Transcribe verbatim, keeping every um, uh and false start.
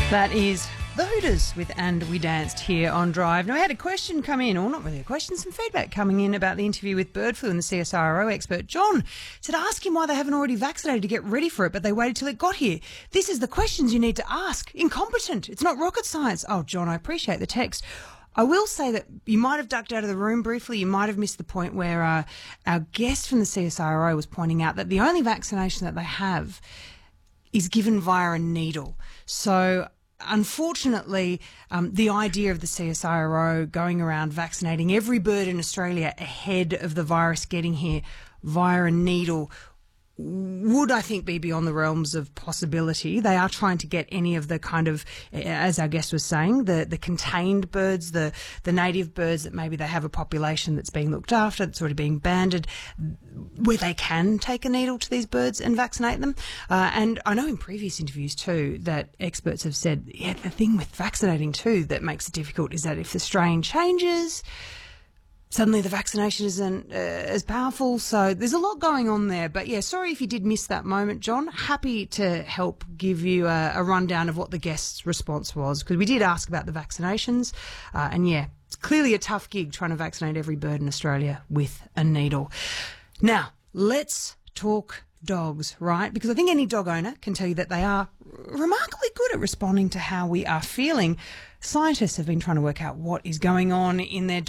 That is The Hooters with And We Danced here on Drive. Now, we had a question come in, or not really a question, some feedback coming in about the interview with bird flu, and the C S I R O expert, John, said ask him why they haven't already vaccinated to get ready for it, but they waited till it got here. This is the questions you need to ask. Incompetent. It's not rocket science. Oh, John, I appreciate the text. I will say that you might have ducked out of the room briefly. You might have missed the point where uh, our guest from the C S I R O was pointing out that the only vaccination that they have is given via a needle. So unfortunately, um, the idea of the C S I R O going around vaccinating every bird in Australia ahead of the virus getting here via a needle would, I think, be beyond the realms of possibility. They are trying to get any of the kind of, as our guest was saying, the, the contained birds, the, the native birds that maybe they have a population that's being looked after, that's already being banded, where they can take a needle to these birds and vaccinate them. Uh, and I know in previous interviews too that experts have said, yeah, the thing with vaccinating too that makes it difficult is that if the strain changes, suddenly the vaccination isn't uh, as powerful. So there's a lot going on there. But, yeah, sorry if you did miss that moment, John. Happy to help give you a, a rundown of what the guest's response was, because we did ask about the vaccinations. Uh, and, yeah, it's clearly a tough gig trying to vaccinate every bird in Australia with a needle. Now, let's talk dogs, right? Because I think any dog owner can tell you that they are remarkably good at responding to how we are feeling. Scientists have been trying to work out what is going on in their